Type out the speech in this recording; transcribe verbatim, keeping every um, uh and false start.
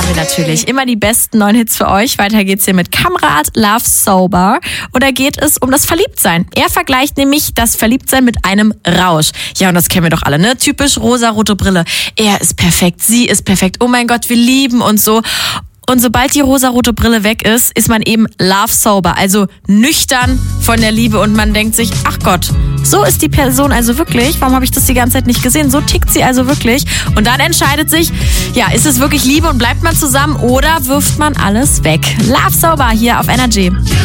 haben wir natürlich immer die besten neuen Hits für euch. Weiter geht's hier mit Kamrat, Love Sober. Und da geht es um das Verliebtsein. Er vergleicht nämlich das Verliebtsein mit einem Rausch. Ja, und das kennen wir doch alle, ne? Typisch rosarote Brille. Er ist perfekt, sie ist perfekt. Oh mein Gott, wir lieben uns so. Und sobald die rosarote Brille weg ist, ist man eben love sober, also nüchtern von der Liebe. Und man denkt sich, ach Gott, so ist die Person also wirklich. Warum habe ich das die ganze Zeit nicht gesehen? So tickt sie also wirklich. Und dann entscheidet sich, ja, ist es wirklich Liebe und bleibt man zusammen oder wirft man alles weg? Love Sober hier auf Energy.